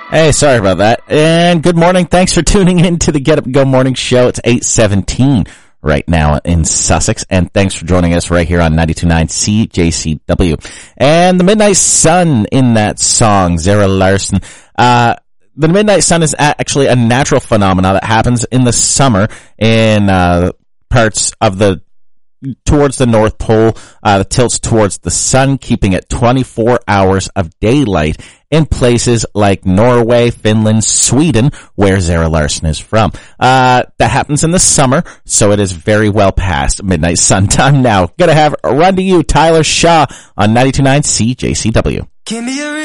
Hey, sorry about that. And good morning. Thanks for tuning in to the Get Up and Go Morning Show. It's 8:17 right now in Sussex. And thanks for joining us right here on 92.9 CJCW. And the Midnight Sun in that song, Zara Larsson. The Midnight Sun is actually a natural phenomenon that happens in the summer in parts of towards the North Pole, tilts towards the sun, keeping it 24 hours of daylight in places like Norway, Finland, Sweden, where Zara Larsson is from. That happens in the summer, so it is very well past midnight sun time now. Gonna have a run to you, Tyler Shaw, on 92.9 CJCW. Give me a